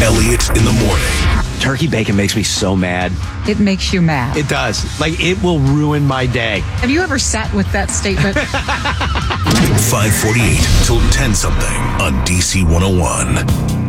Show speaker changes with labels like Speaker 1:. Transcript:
Speaker 1: Elliott in the morning.
Speaker 2: Turkey bacon makes me so mad.
Speaker 3: It makes you mad.
Speaker 2: It does. Like, it will ruin my day.
Speaker 3: Have you ever sat with that statement?
Speaker 1: 548 till 10 something on DC 101.